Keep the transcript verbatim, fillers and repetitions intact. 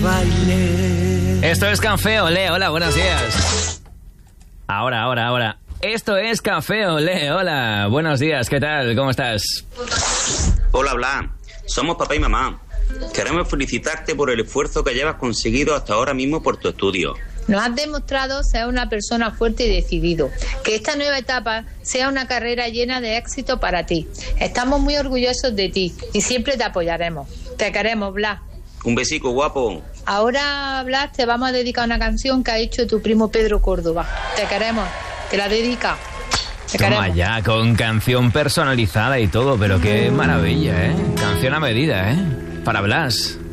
baile. Esto es Café Olé, hola, buenos días. Ahora, ahora, ahora. Esto es Café Olé, hola, buenos días, ¿qué tal? ¿Cómo estás? Hola, Blas. Somos papá y mamá. Queremos felicitarte por el esfuerzo que llevas conseguido hasta ahora mismo por tu estudio. Nos has demostrado ser una persona fuerte y decidido. Que esta nueva etapa sea una carrera llena de éxito para ti. Estamos muy orgullosos de ti y siempre te apoyaremos. Te queremos, Blas. Un besico, guapo. Ahora, Blas, te vamos a dedicar una canción que ha hecho tu primo Pedro Córdoba. Te queremos. Te la dedica. Te Toma queremos. ya, con canción personalizada y todo, pero qué maravilla, ¿eh? Canción a medida, ¿eh? Para Blas.